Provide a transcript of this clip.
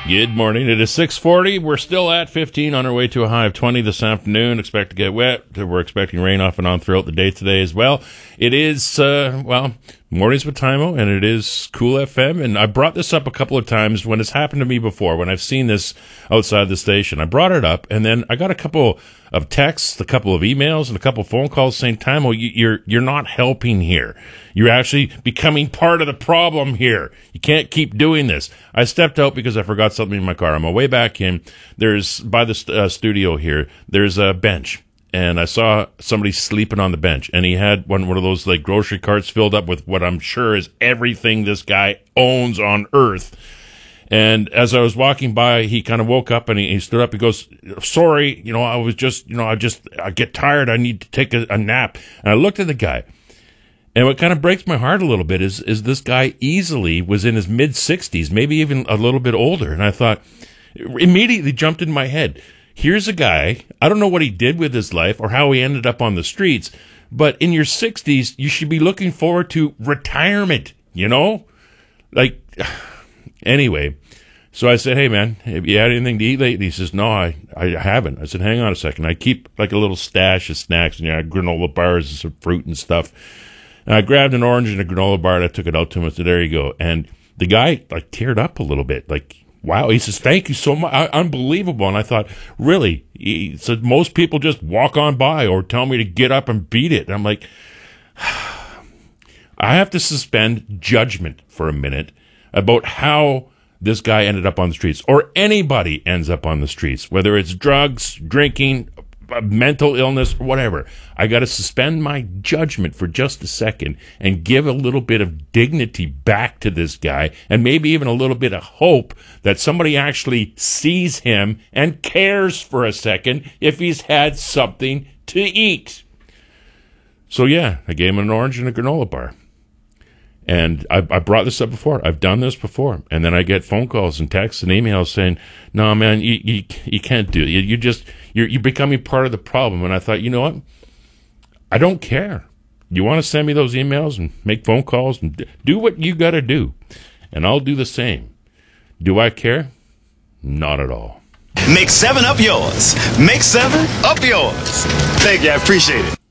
Good morning. It is 6:40. We're still at 15 on our way to a high of 20 this afternoon. Expect to get wet. We're expecting rain off and on throughout the day today as well. It is, Mornings with Timo, and it is Cool FM. And I brought this up a couple of times when it's happened to me before, when I've seen this outside the station. I brought it up, and then I got a couple of texts, a couple of emails, and a couple of phone calls saying, Timo, you're not helping here. You're actually becoming part of the problem here. You can't keep doing this. I stepped out because I forgot something in my car. On my way back in, there's, by the studio here, there's a bench. And I saw somebody sleeping on the bench, and he had one of those like grocery carts filled up with what I'm sure is everything this guy owns on earth. And as I was walking by, he kind of woke up and he stood up. He goes, sorry, I was just, I get tired. I need to take a nap. And I looked at the guy, and what kind of breaks my heart a little bit is this guy easily was in his mid 60s, maybe even a little bit older. And I thought, immediately jumped in my head. Here's a guy, I don't know what he did with his life or how he ended up on the streets, but in your 60s, you should be looking forward to retirement, Anyway, so I said, hey, man, have you had anything to eat lately? He says, no, I haven't. I said, hang on a second. I keep like a little stash of snacks, and granola bars and some fruit and stuff. And I grabbed an orange and a granola bar, and I took it out to him. I said, there you go. And the guy, teared up a little bit, wow. He says, thank you so much. Unbelievable. And I thought, really? He said, most people just walk on by or tell me to get up and beat it. And I'm like, I have to suspend judgment for a minute about how this guy ended up on the streets, or anybody ends up on the streets, whether it's drugs, drinking, mental illness, whatever. I got to suspend my judgment for just a second and give a little bit of dignity back to this guy, and maybe even a little bit of hope that somebody actually sees him and cares for a second if he's had something to eat. So yeah, I gave him an orange and a granola bar. And I brought this up before. I've done this before. And then I get phone calls and texts and emails saying, no, man, you can't do it. You're becoming part of the problem. And I thought, you know what? I don't care. You want to send me those emails and make phone calls and do what you got to do. And I'll do the same. Do I care? Not at all. Make 7 up yours. Make 7 up yours. Thank you. I appreciate it.